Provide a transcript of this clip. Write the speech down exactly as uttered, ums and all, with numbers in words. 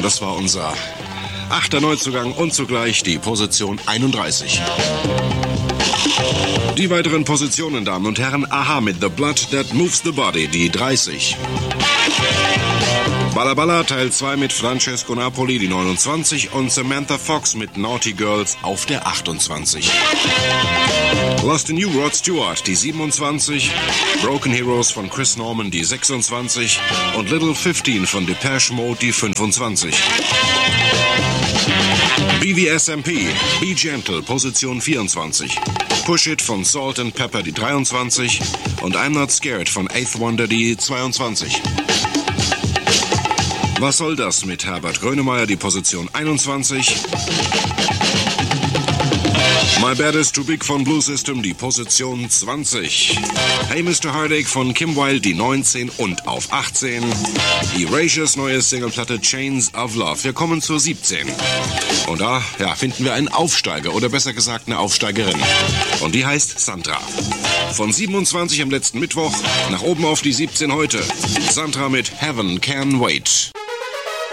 Das war unser achter Neuzugang und zugleich die Position einunddreißig. Die weiteren Positionen, Damen und Herren, Aha mit The Blood That Moves the Body, die dreißig. Balla Balla Teil zwei mit Francesco Napoli, die neunundzwanzig, und Samantha Fox mit Naughty Girls auf der achtundzwanzig. Lost in You, Rod Stewart, die siebenundzwanzig, Broken Heroes von Chris Norman, die sechsundzwanzig und Little fifteen von Depeche Mode, die fünfundzwanzig. B V S M P, Be Gentle, Position vierundzwanzig. Push It von Salt and Pepper, die dreiundzwanzig, und I'm Not Scared von Eighth Wonder, die zweiundzwanzig. Was soll das mit Herbert Grönemeyer, die Position einundzwanzig. My Bad Is Too Big von Blue System, die Position zwanzig. Hey Mister Heartache von Kim Wilde, die neunzehn, und auf achtzehn. Erasures neue Singleplatte Chains of Love. Wir kommen zur siebzehn. Und da, ja, finden wir einen Aufsteiger, oder besser gesagt eine Aufsteigerin. Und die heißt Sandra. Von siebenundzwanzig am letzten Mittwoch nach oben auf die siebzehn heute. Sandra mit Heaven Can Wait.